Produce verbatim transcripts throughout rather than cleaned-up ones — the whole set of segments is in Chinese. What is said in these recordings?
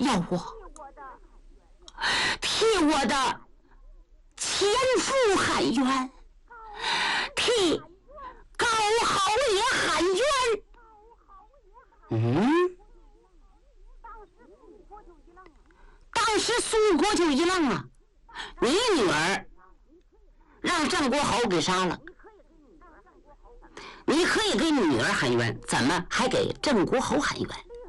要我替我的前夫喊冤，替高豪也喊冤。嗯，当时苏国就一愣了，你女儿让郑国豪给杀了，你可以给你女儿喊冤，怎么还给郑国豪喊冤？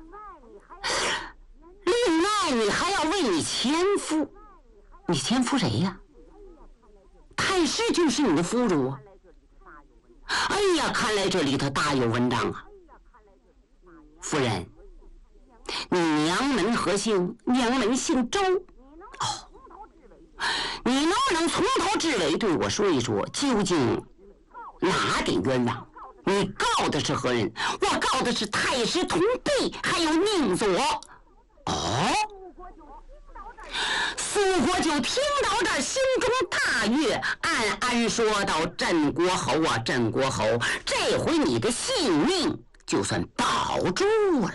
另外你还要为你前夫，你前夫谁呀？太师就是你的夫主啊！哎呀，看来这里头大有文章啊！夫人，你娘门何姓？娘门姓周。哦，你能不能从头至尾对我说一说，究竟哪点冤枉？你告的是何人？我告的是太师同弼，还有宁左。哦，苏国就听到这，心中大悦，暗暗说道：郑国侯啊，郑国侯，这回你的性命就算保住了。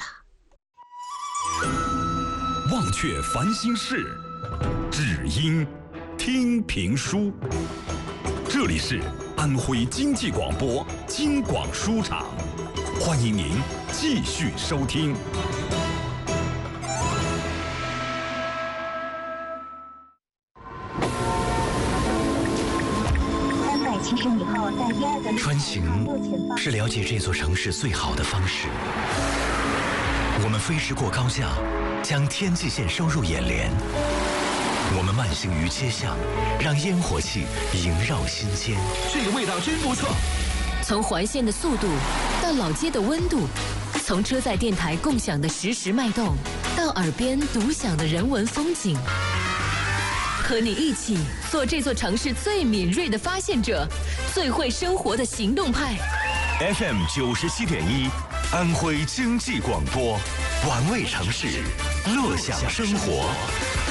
忘却烦心事，只因听评书。这里是安徽经济广播京广书场，欢迎您继续收听。 穿行是了解这座城市最好的方式。我们飞驰过高架，将天际线收入眼帘。我们慢行于街巷，让烟火气萦绕心间。 这个味道真不错。 从环线的速度到老街的温度，从车载电台共享的实时脉动，到耳边独享的人文风景。和你一起做这座城市最敏锐的发现者，最会生活的行动派。 F M 九十七点一，安徽经济广播，玩味城市，乐享生活。